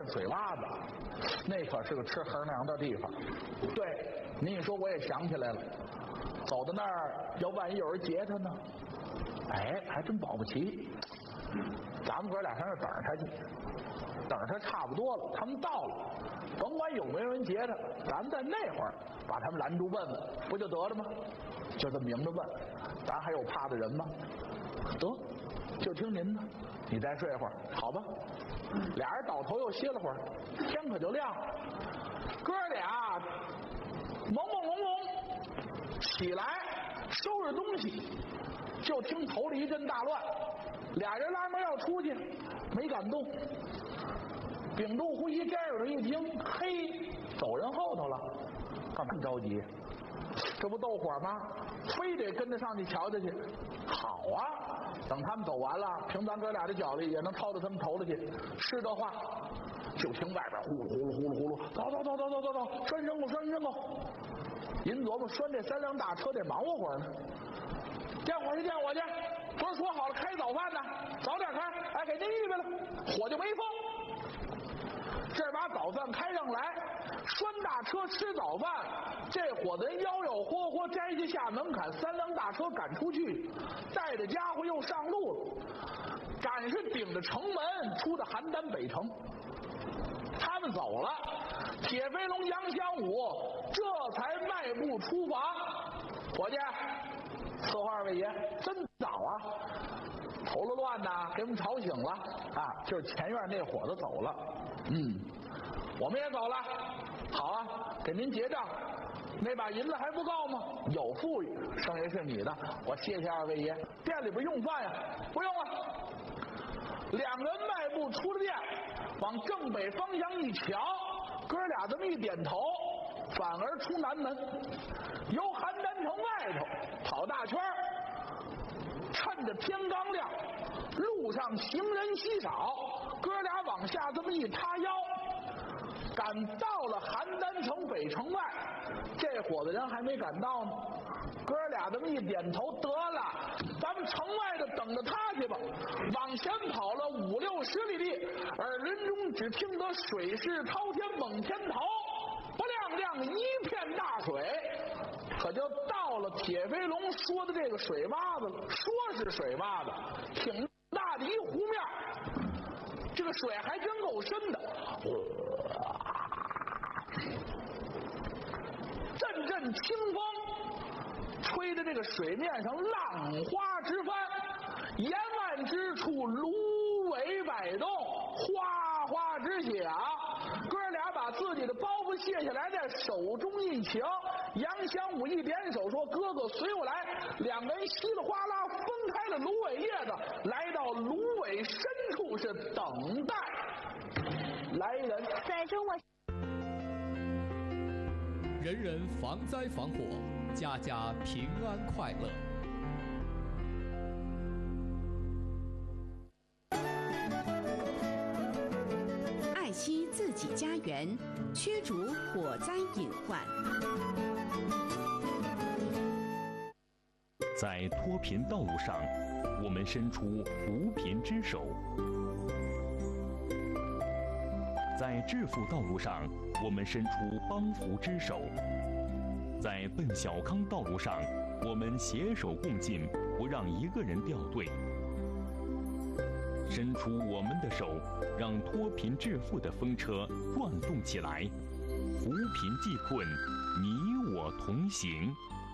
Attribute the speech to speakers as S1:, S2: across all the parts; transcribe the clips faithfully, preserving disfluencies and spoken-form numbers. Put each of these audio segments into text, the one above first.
S1: 水洼子，那可是个吃横粮的地方。对，您一说我也想起来了，走到那儿，要万一有人劫他呢？哎，还真保不齐。咱们哥俩上那等着他去，等着他差不多了，他们到了，甭管有没有人劫他，咱们在那会儿把他们拦住问问，不就得了吗？就这么明着问，咱还有怕的人吗？得，就听您的，你再睡会儿，好吧？俩人倒头又歇了会儿，天可就亮了。哥俩朦朦胧胧起来收拾东西，就听头里一阵大乱，俩人拉门要出去，没敢动。屏住呼吸，摘耳朵一听，嘿，走人后头了，干嘛着急？这不斗火吗？非得跟着上去瞧瞧去。好啊，等他们走完了，凭咱哥俩的脚力也能超到他们头里去。是这话，就听外边呼噜呼噜呼噜呼噜，走走走走走走走，拴牲口拴牲口。您琢磨拴这三辆大车得忙活会儿呢。见火去见火去，不是说好了开早饭呢，早点开，哎，给您预备了，火就没封。这把早饭开上来，拴大车吃早饭，这伙子人吆吆喝喝摘下下门槛，三辆大车赶出去，带着家伙又上路了，赶是顶着城门出的邯郸北城。他们走了，铁飞龙、杨香武这才迈步出房。伙计，伺候二位爷，真早啊！头了乱呐，给我们吵醒了啊！就是前院那伙子走了，嗯，我们也走了。好啊，给您结账。那把银子还不够吗？有富裕，剩下是你的，我谢谢二位爷。店里边用饭呀？不用了。两人迈步出了店，往正北方向一瞧，哥俩这么一点头，反而出南门，由邯郸城外头跑大圈，趁着天刚亮，路上行人稀少，哥俩往下这么一塌腰，赶到了邯郸城北城外，这伙子人还没赶到呢。哥俩这么一点头，得了，咱们城外的等着他去吧。往前跑了五六十里地，耳轮中只听得水势滔天，猛天逃，不亮亮一片大水，可就到了铁飞龙说的这个水洼子了。说是水洼子，挺大的一湖面，这个水还真够深的。阵阵清风吹的这个水面上浪花直翻，沿岸之处芦苇摆动，哗哗直响。哥俩把自己的包袱卸下来，在手中一擎，杨香武一点手说：“哥哥随我来。”两个人稀里哗啦分开了芦苇叶子，来到芦苇深处，是等待来人。
S2: 再说我。
S3: 人人防灾防火，家家平安快乐。
S4: 爱惜自己家园，驱逐火灾隐患。
S5: 在脱贫道路上，我们伸出扶贫之手；在致富道路上，我们伸出帮扶之手；在奔小康道路上，我们携手共进，不让一个人掉队。伸出我们的手，让脱贫致富的风车转动起来，扶贫济困，你我同行。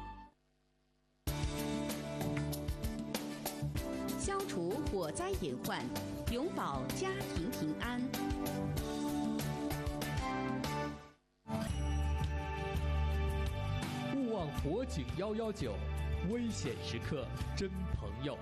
S4: 消除火灾隐患，永保家庭平安。
S3: 勿忘火警幺幺九，危险时刻真朋友。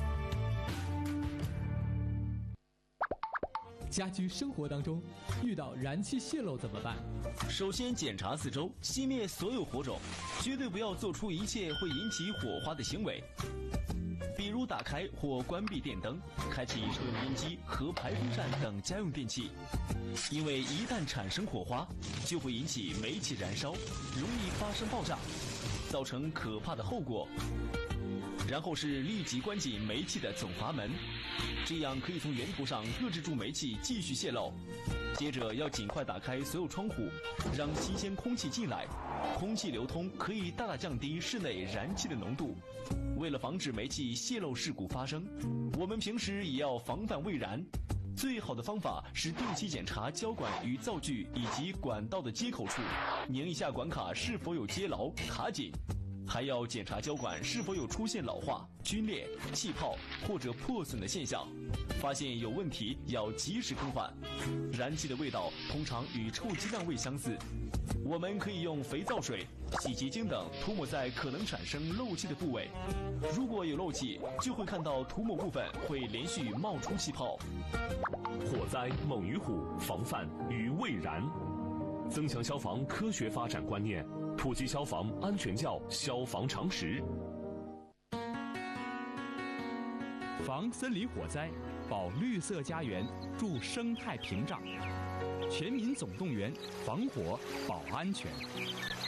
S3: 家居生活当中遇到燃气泄漏怎么办？
S6: 首先检查四周，熄灭所有火种，绝对不要做出一切会引起火花的行为，比如打开或关闭电灯，开启抽油烟机和排风扇等家用电器，因为一旦产生火花，就会引起煤气燃烧，容易发生爆炸，造成可怕的后果。然后是立即关紧煤气的总阀门，这样可以从源头上遏制住煤气继续泄漏。 接着要尽快打开所有窗户，让新鲜空气进来。空气流通可以大大降低室内燃气的浓度。为了防止煤气泄漏事故发生，我们平时也要防范未燃。最好的方法是定期检查胶管与灶具以及管道的接口处，拧一下管卡是否有接牢、卡紧。还要检查胶管是否有出现老化、皲裂、气泡或者破损的现象，发现有问题要及时更换。燃气的味道通常与臭鸡蛋味相似，我们可以用肥皂水、洗洁精等涂抹在可能产生漏气的部位。如果有漏气，就会看到涂抹部分会连续冒出气泡。
S5: 火灾猛于虎，防范于未然。增强消防科学发展观念，普及消防安全教消防常识。
S3: 防森林火灾，保绿色家园，助生态屏障。全民总动员，防火保安全。